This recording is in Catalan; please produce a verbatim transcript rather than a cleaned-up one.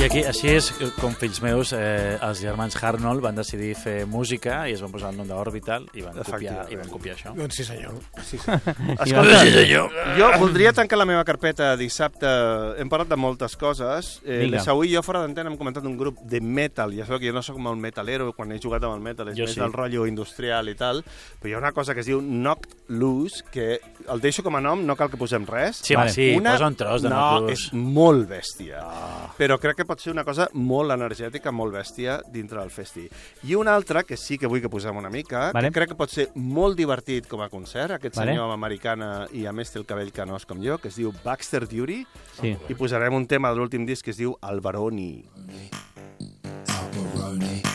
I aquí, així és com fills meus, eh, els germans Harnold van decidir fer música i es van posar el nom d'Orbital i van copiar, i van copiar això. Doncs sí, senyor. Sí, sí. Escolta, sí, senyor. Jo voldria tancar la meva carpeta dissabte. Hem parlat de moltes coses. Eh, L'Esaú i jo fora d'antena hem comentat un grup de metal. Ja sabeu que jo no sóc molt metalero, quan he jugat amb el metal és jo més sí. del rotllo industrial i tal, però hi ha una cosa que es diu Knocked Loose, que el deixo com a nom, no cal que posem res. Sí, vale. sí, una... posa un tros de Knocked Loose. No, és molt bèstia. Oh. Però crec que pot ser una cosa molt energètica, molt bèstia dintre del festi. I una altra, que sí que vull que posem una mica, vale. que crec que pot ser molt divertit com a concert, aquest vale. senyor amb americana i a més té el cabell canós com jo, que es diu Baxter Duty, sí. i posarem un tema de l'últim disc que es diu Albaroni. Albaroni.